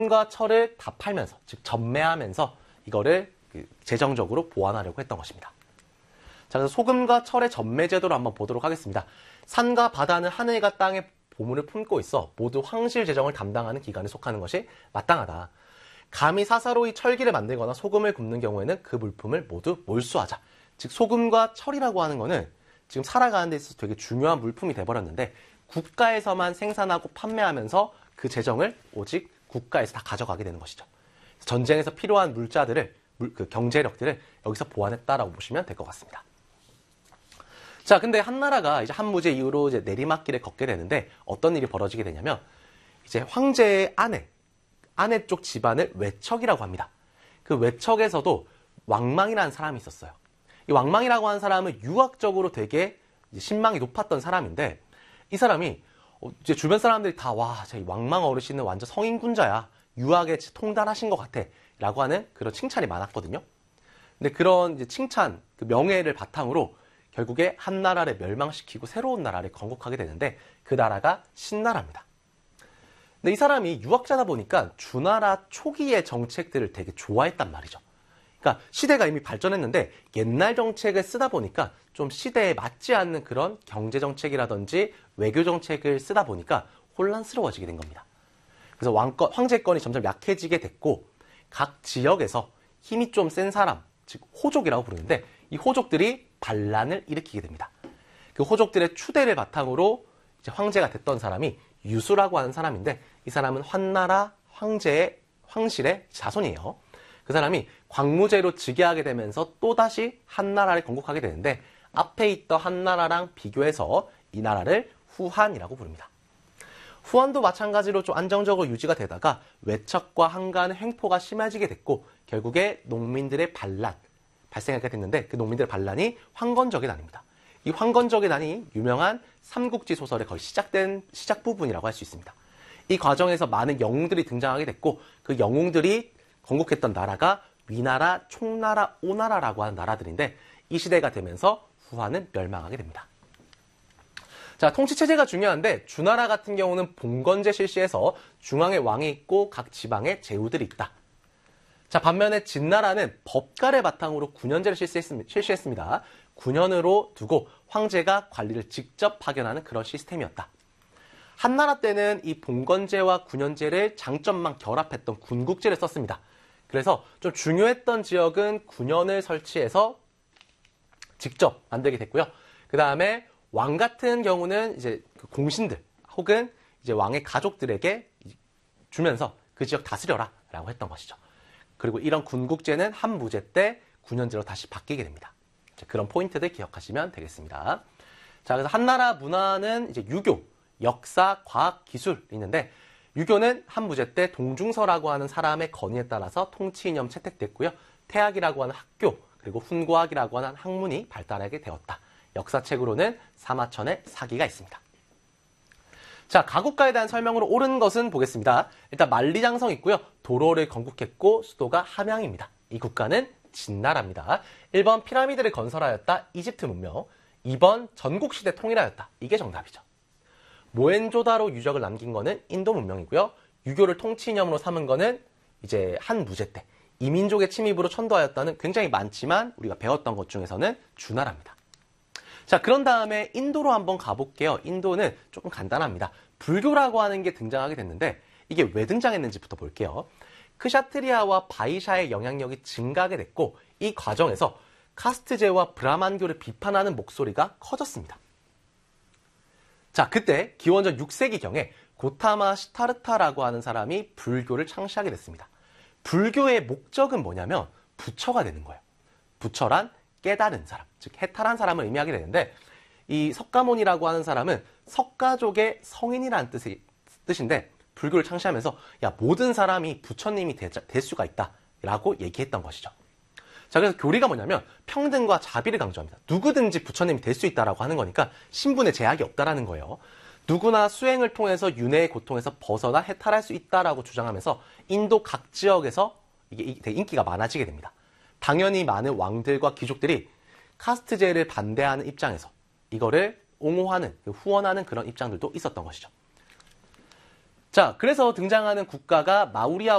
과 철을 다 팔면서, 즉 전매하면서 이거를 재정적으로 보완하려고 했던 것입니다. 자, 그래서 소금과 철의 전매 제도를 한번 보도록 하겠습니다. 산과 바다는 하늘과 땅의 보물을 품고 있어 모두 황실 재정을 담당하는 기관에 속하는 것이 마땅하다. 감히 사사로이 철기를 만들거나 소금을 굽는 경우에는 그 물품을 모두 몰수하자. 즉 소금과 철이라고 하는 거는 지금 살아가는 데 있어서 되게 중요한 물품이 돼버렸는데 국가에서만 생산하고 판매하면서 그 재정을 오직 국가에서 다 가져가게 되는 것이죠. 전쟁에서 필요한 물자들을, 그 경제력들을 여기서 보완했다라고 보시면 될 것 같습니다. 자, 근데 한나라가 이제 한무제 이후로 이제 내리막길을 걷게 되는데 어떤 일이 벌어지게 되냐면 이제 황제의 아내 쪽 집안을 외척이라고 합니다. 그 외척에서도 왕망이라는 사람이 있었어요. 이 왕망이라고 하는 사람은 유학적으로 되게 신망이 높았던 사람인데 이 사람이 이제 주변 사람들이 다 와, 이 왕망 어르신은 완전 성인군자야. 유학에 통달하신 것 같아. 라고 하는 그런 칭찬이 많았거든요. 근데 그런 이제 칭찬, 그 명예를 바탕으로 결국에 한나라를 멸망시키고 새로운 나라를 건국하게 되는데 그 나라가 신나라입니다. 근데 이 사람이 유학자다 보니까 주나라 초기의 정책들을 되게 좋아했단 말이죠. 그러니까 시대가 이미 발전했는데 옛날 정책을 쓰다 보니까 좀 시대에 맞지 않는 그런 경제정책이라든지 외교정책을 쓰다 보니까 혼란스러워지게 된 겁니다. 그래서 황제권이 점점 약해지게 됐고 각 지역에서 힘이 좀 센 사람, 즉 호족이라고 부르는데 이 호족들이 반란을 일으키게 됩니다. 그 호족들의 추대를 바탕으로 이제 황제가 됐던 사람이 유수라고 하는 사람인데 이 사람은 한나라 황실의 자손이에요. 그 사람이 광무제로 즉위하게 되면서 또다시 한나라를 건국하게 되는데 앞에 있던 한나라랑 비교해서 이 나라를 후한이라고 부릅니다. 후한도 마찬가지로 좀 안정적으로 유지가 되다가 외척과 한간의 횡포가 심해지게 됐고 결국에 농민들의 반란 발생하게 됐는데 그 농민들의 반란이 황건적의 난입니다. 이 황건적의 난이 유명한 삼국지 소설의 거의 시작 부분이라고 할 수 있습니다. 이 과정에서 많은 영웅들이 등장하게 됐고 그 영웅들이 건국했던 나라가 위나라, 총나라, 오나라라고 하는 나라들인데 이 시대가 되면서 후한은 멸망하게 됩니다. 자, 통치체제가 중요한데 주나라 같은 경우는 봉건제 실시해서 중앙에 왕이 있고 각 지방에 제후들이 있다. 자, 반면에 진나라는 법가를 바탕으로 군현제를 실시했습니다. 군현으로 두고 황제가 관리를 직접 파견하는 그런 시스템이었다. 한나라 때는 이 봉건제와 군현제를 장점만 결합했던 군국제를 썼습니다. 그래서 좀 중요했던 지역은 군현을 설치해서 직접 만들게 됐고요. 그 다음에 왕 같은 경우는 이제 그 공신들 혹은 이제 왕의 가족들에게 주면서 그 지역 다스려라 라고 했던 것이죠. 그리고 이런 군국제는 한무제 때 군현제로 다시 바뀌게 됩니다. 그런 포인트들 기억하시면 되겠습니다. 자, 그래서 한나라 문화는 이제 유교, 역사, 과학, 기술이 있는데 유교는 한무제 때 동중서라고 하는 사람의 건의에 따라서 통치 이념 채택됐고요. 태학이라고 하는 학교 그리고 훈고학이라고 하는 학문이 발달하게 되었다. 역사책으로는 사마천의 사기가 있습니다. 자, 가국가에 대한 설명으로 옳은 것은 보겠습니다. 일단 만리장성 있고요. 도로를 건국했고 수도가 함양입니다. 이 국가는 진나라입니다. 1번 피라미드를 건설하였다. 이집트 문명. 2번 전국시대 통일하였다. 이게 정답이죠. 모헨조다로 유적을 남긴 거는 인도 문명이고요. 유교를 통치 이념으로 삼은 거는 이제 한무제 때 이민족의 침입으로 천도하였다는 굉장히 많지만 우리가 배웠던 것 중에서는 주나라입니다. 자, 그런 다음에 인도로 한번 가볼게요. 인도는 조금 간단합니다. 불교라고 하는 게 등장하게 됐는데 이게 왜 등장했는지부터 볼게요. 크샤트리아와 바이샤의 영향력이 증가하게 됐고 이 과정에서 카스트제와 브라만교를 비판하는 목소리가 커졌습니다. 자, 그때 기원전 6세기경에 고타마 시타르타라고 하는 사람이 불교를 창시하게 됐습니다. 불교의 목적은 뭐냐면 부처가 되는 거예요. 부처란 깨달은 사람, 즉 해탈한 사람을 의미하게 되는데 이 석가모니라고 하는 사람은 석가족의 성인이라는 뜻인데 불교를 창시하면서 야, 모든 사람이 부처님이 될 수가 있다라고 얘기했던 것이죠. 자, 그래서 교리가 뭐냐면 평등과 자비를 강조합니다. 누구든지 부처님이 될 수 있다라고 하는 거니까 신분에 제약이 없다라는 거예요. 누구나 수행을 통해서 윤회의 고통에서 벗어나 해탈할 수 있다라고 주장하면서 인도 각 지역에서 이게 되게 인기가 많아지게 됩니다. 당연히 많은 왕들과 귀족들이 카스트제를 반대하는 입장에서 이거를 옹호하는, 후원하는 그런 입장들도 있었던 것이죠. 자, 그래서 등장하는 국가가 마우리아